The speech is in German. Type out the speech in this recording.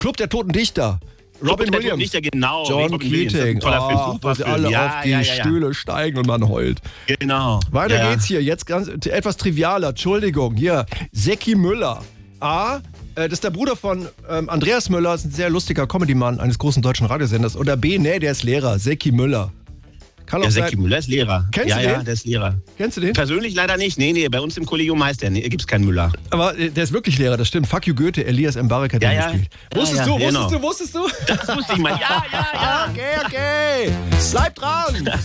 Club der Toten Dichter. Robin Williams. Nicht der genau. John Keating. Wo sie alle auf die Stühle steigen und man heult. Genau. Weiter geht's hier. Jetzt ganz etwas trivialer. Entschuldigung. Hier. Secki Müller. Das ist der Bruder von Andreas Müller. Das ist ein sehr lustiger Comedy-Mann eines großen deutschen Radiosenders. Oder B, nee, der ist Lehrer. Secki Müller. Kann auch sein. Secki Müller ist Lehrer. Kennst du den? Ja, der ist Lehrer. Kennst du den? Persönlich leider nicht. Nee, bei uns im Kollegium heißt der. Nee, gibt's keinen Müller. Aber der ist wirklich Lehrer, das stimmt. Fuck you Goethe, Elias Mbarek hat den gespielt. Wusstest du? Das wusste ich mal. Ja. Okay. Bleib dran.